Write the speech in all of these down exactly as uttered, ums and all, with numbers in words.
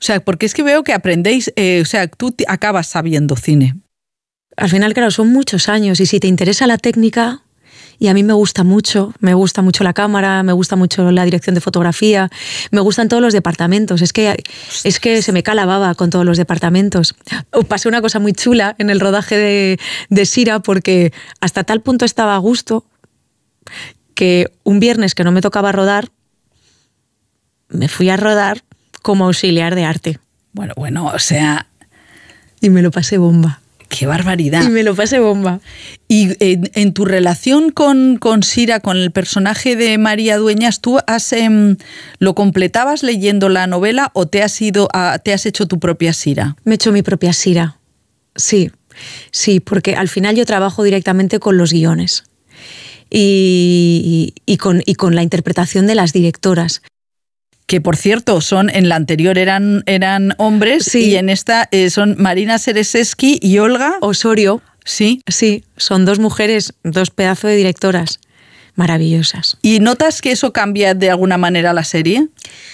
O sea, porque es que veo que aprendéis, eh, o sea, tú te acabas sabiendo cine. Al final, claro, son muchos años y si te interesa la técnica, y a mí me gusta mucho, me gusta mucho la cámara, me gusta mucho la dirección de fotografía, me gustan todos los departamentos, es que, es que se me cae la baba con todos los departamentos. Pasé una cosa muy chula en el rodaje de, de Sira porque hasta tal punto estaba a gusto que un viernes que no me tocaba rodar, me fui a rodar como auxiliar de arte. Bueno, bueno, o sea... Y me lo pasé bomba. ¡Qué barbaridad! Y me lo pasé bomba. Y en, en tu relación con, con Sira, con el personaje de María Dueñas, ¿tú has, eh, lo completabas leyendo la novela o te has, ido a, te has hecho tu propia Sira? Me he hecho mi propia Sira, sí. Sí, porque al final yo trabajo directamente con los guiones y, y, y, con, y con la interpretación de las directoras. Que por cierto, son en la anterior eran, eran hombres, sí. Y en esta eh, son Marina Sereseski y Olga Osorio. Sí. Sí, son dos mujeres, dos pedazos de directoras maravillosas. ¿Y notas que eso cambia de alguna manera la serie?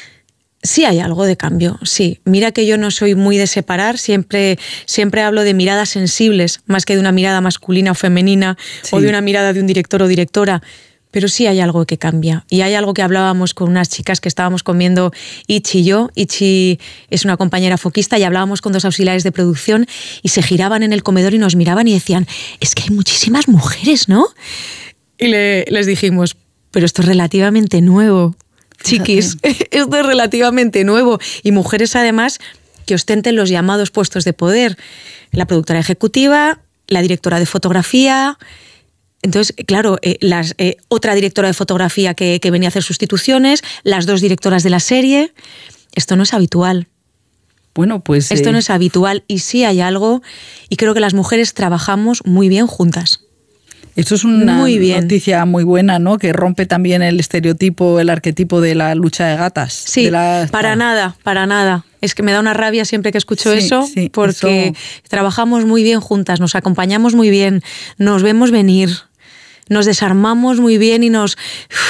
Sí hay algo de cambio, sí. Mira que yo no soy muy de separar, siempre, siempre hablo de miradas sensibles, más que de una mirada masculina o femenina, sí. O de una mirada de un director o directora. Pero sí hay algo que cambia. Y hay algo que hablábamos con unas chicas que estábamos comiendo, Ichi y yo. Ichi es una compañera foquista y hablábamos con dos auxiliares de producción y se giraban en el comedor y nos miraban y decían, es que hay muchísimas mujeres, ¿no? Y le, les dijimos, pero esto es relativamente nuevo, chiquis. Esto es relativamente nuevo. Y mujeres, además, que ostenten los llamados puestos de poder. La productora ejecutiva, la directora de fotografía... Entonces, claro, eh, las, eh, otra directora de fotografía que, que venía a hacer sustituciones, las dos directoras de la serie. Esto no es habitual. Bueno, pues... Esto eh... no es habitual y sí hay algo, y creo que las mujeres trabajamos muy bien juntas. Esto es una muy noticia muy buena, ¿no? Que rompe también el estereotipo, el arquetipo de la lucha de gatas. Sí, de la... para nada, para nada. Es que me da una rabia siempre que escucho sí, eso, sí, porque eso... trabajamos muy bien juntas, nos acompañamos muy bien, nos vemos venir, nos desarmamos muy bien y nos,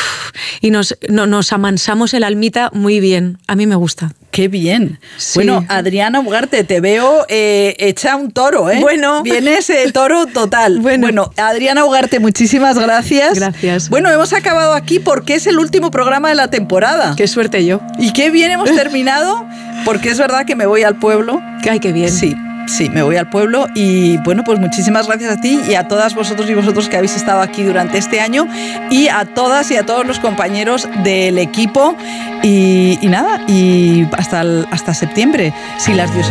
y nos, no, nos amansamos el almita muy bien. A mí me gusta. ¡Qué bien! Sí. Bueno, Adriana Ugarte, te veo eh, hecha un toro, ¿eh? Bueno. Vienes eh, toro total. Bueno. bueno, Adriana Ugarte, muchísimas gracias. Gracias. Bueno, hemos acabado aquí porque es el último programa de la temporada. ¡Qué suerte yo! Y qué bien hemos terminado, porque es verdad que me voy al pueblo. ¡Ay, qué bien! Sí. Sí, me voy al pueblo y bueno, pues muchísimas gracias a ti y a todas vosotros y vosotros que habéis estado aquí durante este año y a todas y a todos los compañeros del equipo y, y nada, y hasta, el, hasta septiembre, si las diosas